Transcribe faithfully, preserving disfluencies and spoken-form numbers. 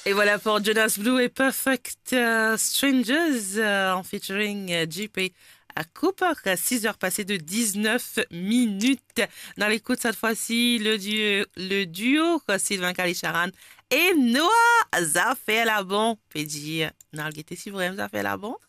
Et voilà pour Jonas Blue et Perfect euh, Strangers euh, en featuring euh, J P à Cooper. six heures passées de dix-neuf minutes. Dans l'écoute cette fois-ci, le duo, le duo euh, Sylvain Kalicharan et Noah. Ça fait la bon. Peut dire, non, le si vraiment ça fait la bon.